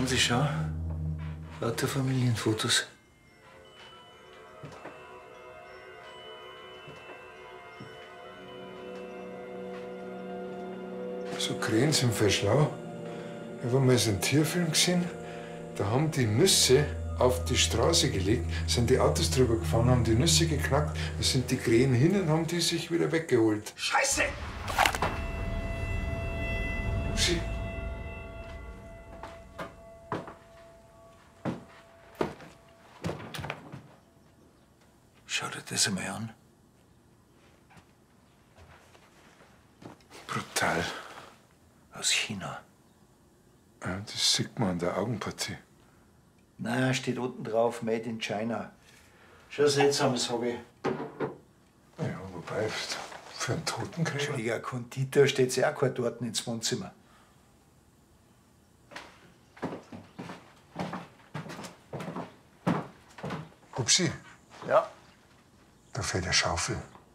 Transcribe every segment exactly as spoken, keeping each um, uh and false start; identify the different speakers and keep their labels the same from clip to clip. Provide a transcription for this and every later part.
Speaker 1: Haben Sie schon? Lauter Familienfotos.
Speaker 2: So Krähen sind voll schlau. Ich habe mal so einen Tierfilm gesehen. Da haben die Nüsse auf die Straße gelegt, sind die Autos drüber gefahren, haben die Nüsse geknackt, da sind die Krähen hin und haben die sich wieder weggeholt.
Speaker 1: Scheiße!
Speaker 2: Sie.
Speaker 1: Schau dir das einmal an.
Speaker 2: Brutal.
Speaker 1: Aus China.
Speaker 2: Ja, das sieht man an der Augenpartie.
Speaker 1: Na, steht unten drauf, Made in China. Schon seltsames Hobby.
Speaker 2: Ja, wobei, für einen Totengräber.
Speaker 1: Ja, Konditor steht sie auch gerade dort ins Wohnzimmer.
Speaker 2: Upsi,
Speaker 1: Ja.
Speaker 2: da fehlt eine Schaufel.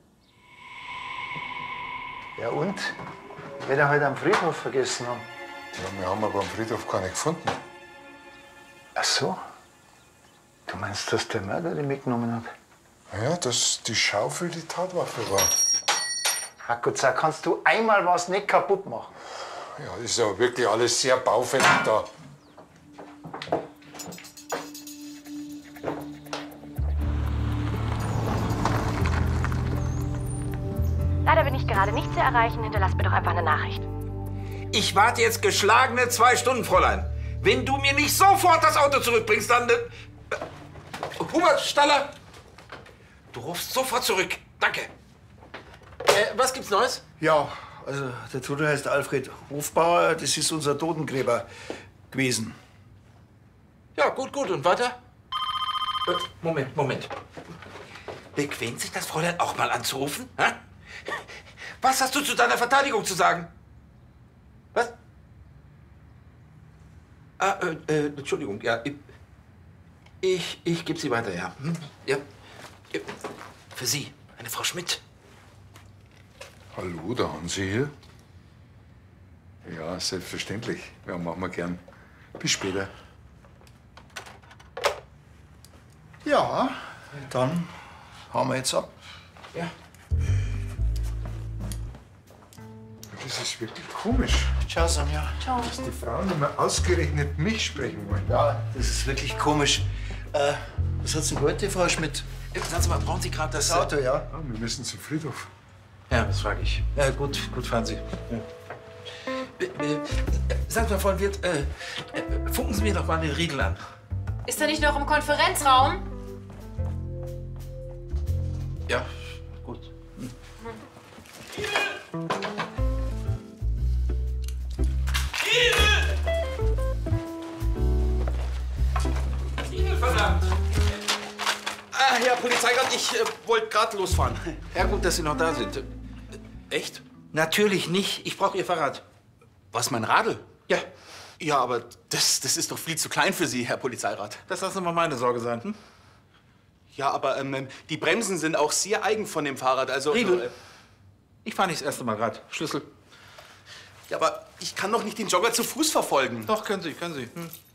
Speaker 1: Ja und? Wird er halt am Friedhof vergessen haben.
Speaker 2: Ja, wir haben aber am Friedhof keine gefunden.
Speaker 1: Ach so? Du meinst, dass der Mörder die mitgenommen hat?
Speaker 2: Ja, dass die Schaufel die Tatwaffe war.
Speaker 1: Hakuza, kannst du einmal was nicht kaputt machen?
Speaker 2: Ja, das ist aber wirklich alles sehr baufällig da.
Speaker 3: Leider bin ich gerade nicht zu erreichen. Hinterlass mir doch einfach eine Nachricht.
Speaker 4: Ich warte jetzt geschlagene zwei Stunden, Fräulein. Wenn du mir nicht sofort das Auto zurückbringst, dann... Äh, Hubert, Staller! Du rufst sofort zurück. Danke. Äh, was gibt's Neues?
Speaker 1: Ja, also der Tote heißt Alfred Hofbauer. Das ist unser Totengräber gewesen.
Speaker 4: Ja, gut, gut. Und weiter? Äh, Moment, Moment. Bequemt sich das Fräulein auch mal anzurufen? Hä? Was hast du zu deiner Verteidigung zu sagen? Was? Ah, äh, äh, Entschuldigung, ja. Ich, ich, ich gebe sie weiter, ja. Hm? Ja. Ja. Für Sie, eine Frau Schmidt.
Speaker 2: Hallo, da haben Sie hier? Ja, selbstverständlich. Ja, machen wir gern. Bis später.
Speaker 1: Ja, dann hauen wir jetzt ab.
Speaker 4: Ja.
Speaker 2: Das ist wirklich komisch,
Speaker 1: Ciao, Sonja. Ciao.
Speaker 2: dass die Frauen immer ausgerechnet mich sprechen wollen.
Speaker 1: Ja, das ist wirklich komisch. Äh, was hat's denn heute, Frau Schmidt?
Speaker 4: Sagen Sie mal, brauchen Sie gerade das...
Speaker 1: Das Auto, ja?
Speaker 2: Ah, wir müssen zum Friedhof.
Speaker 4: Ja, das frage ich. Ja, gut, gut, fahren Sie. Ja. Äh, äh, sagen Sie mal, Frau Wirt, äh, äh, funken Sie mir doch mal den Riegel an.
Speaker 3: Ist er nicht noch im Konferenzraum?
Speaker 4: Ja, gut. Hm. Riegel, verdammt! Ah, Herr Polizeirat, ich äh, wollte gerade losfahren. Ja, gut, dass Sie noch da sind. Äh, echt? Natürlich nicht. Ich brauche Ihr Fahrrad.
Speaker 5: Was, mein Radl?
Speaker 4: Ja.
Speaker 5: Ja, aber das, das ist doch viel zu klein für Sie, Herr Polizeirat.
Speaker 4: Das lassen mal meine Sorge sein. Hm?
Speaker 5: Ja, aber ähm, die Bremsen sind auch sehr eigen von dem Fahrrad. Also,
Speaker 4: Riegel.
Speaker 5: äh,
Speaker 4: Ich fahre nicht das erste Mal gerade. Schlüssel.
Speaker 5: ja, aber ich kann doch nicht den Jogger zu Fuß verfolgen.
Speaker 4: Doch, können Sie, können Sie. Hm.